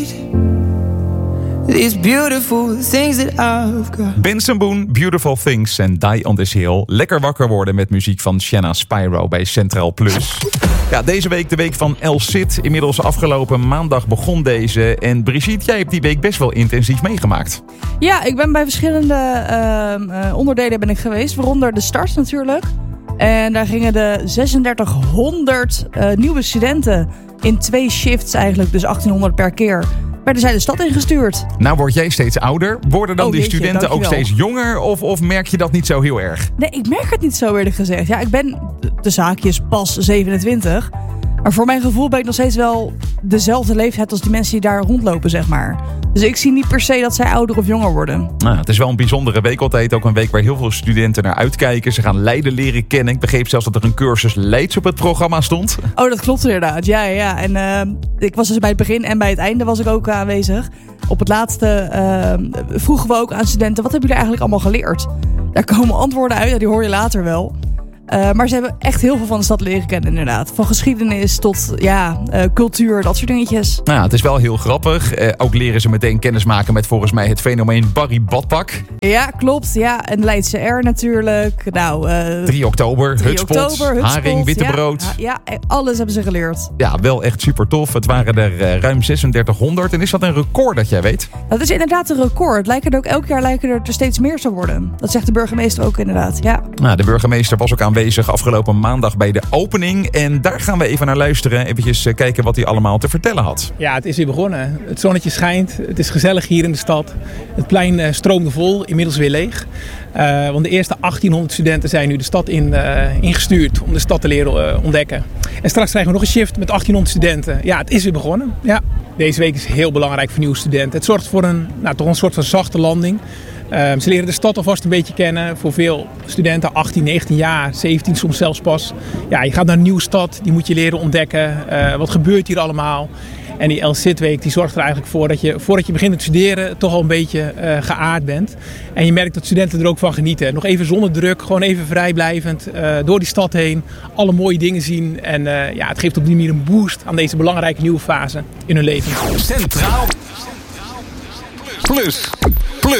These beautiful things that I've got. Benson Boone, Beautiful Things en Die on This Hill. Lekker wakker worden met muziek van Shanna Spyro bij Centraal Plus. Ja, deze week de week van El Cid. Inmiddels afgelopen maandag begon deze. En Brigitte, jij hebt die week best wel intensief meegemaakt. Ja, ik ben bij verschillende onderdelen ben ik geweest. Waaronder de start natuurlijk. En daar gingen de 3600 nieuwe studenten in 2 shifts eigenlijk. Dus 1800 per keer. Werden zij de stad ingestuurd. Nou word jij steeds ouder. Worden dan die jeetje, studenten ook dankjewel. steeds jonger? Of merk je dat niet zo heel erg? Nee, ik merk het niet zo eerlijk gezegd. Ja, ik ben de zaakjes pas 27. Maar voor mijn gevoel ben ik nog steeds wel dezelfde leeftijd als die mensen die daar rondlopen, zeg maar. Dus ik zie niet per se dat zij ouder of jonger worden. Nou, het is wel een bijzondere week altijd. Ook een week waar heel veel studenten naar uitkijken. Ze gaan Leiden leren kennen. Ik begreep zelfs dat er een cursus Leids op het programma stond. Oh, dat klopt inderdaad. Ja. En ik was dus bij het begin en bij het einde was ik ook aanwezig. Op het laatste vroegen we ook aan studenten, wat hebben jullie eigenlijk allemaal geleerd? Daar komen antwoorden uit, die hoor je later wel. Maar ze hebben echt heel veel van de stad leren kennen inderdaad. Van geschiedenis tot cultuur, dat soort dingetjes. Nou, het is wel heel grappig. Ook leren ze meteen kennis maken met volgens mij het fenomeen Barry Badpak. Ja, klopt. Ja, en Leidse R natuurlijk. Nou, 3 oktober, 3 Hutspot, oktober, haring, wittebrood. Ja, alles hebben ze geleerd. Ja, wel echt super tof. Het waren er ruim 3600. En is dat een record dat jij weet? Dat is inderdaad een record. Elk jaar lijken er steeds meer te worden. Dat zegt de burgemeester ook inderdaad, ja. Nou, de burgemeester was ook aanwezig afgelopen maandag bij de opening. En daar gaan we even naar luisteren. Eventjes kijken wat hij allemaal te vertellen had. Ja, het is weer begonnen. Het zonnetje schijnt. Het is gezellig hier in de stad. Het plein stroomde vol. Inmiddels weer leeg. Want de eerste 1800 studenten zijn nu de stad ingestuurd om de stad te leren ontdekken. En straks krijgen we nog een shift met 1800 studenten. Ja, het is weer begonnen. Ja. Deze week is heel belangrijk voor nieuwe studenten. Het zorgt voor toch een soort van zachte landing. Ze leren de stad alvast een beetje kennen. Voor veel studenten 18, 19 jaar, 17 soms zelfs pas. Ja, je gaat naar een nieuwe stad, die moet je leren ontdekken. Wat gebeurt hier allemaal? En die El Cid Week die zorgt er eigenlijk voor dat je voordat je begint te studeren toch al een beetje geaard bent. En je merkt dat studenten er ook van genieten. Nog even zonder druk, gewoon even vrijblijvend door die stad heen. Alle mooie dingen zien. En het geeft op die manier een boost aan deze belangrijke nieuwe fase in hun leven. Centraal Plus.